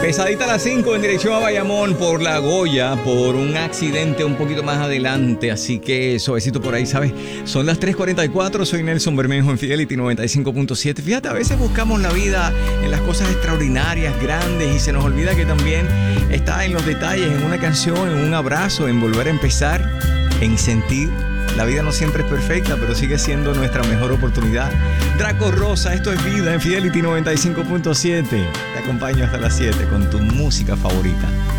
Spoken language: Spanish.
Pesadita a las 5 en dirección a Bayamón por La Goya, por un accidente un poquito más adelante, así que suavecito por ahí, ¿sabes? Son las 3:44, soy Nelson Bermejo en Fidelity 95.7. Fíjate, a veces buscamos la vida en las cosas extraordinarias, grandes, y se nos olvida que también está en los detalles, en una canción, en un abrazo, en volver a empezar, en sentir. La vida no siempre es perfecta, pero sigue siendo nuestra mejor oportunidad. Draco Rosa, esto es Vida en Fidelity 95.7. Te acompaño hasta las 7 con tu música favorita.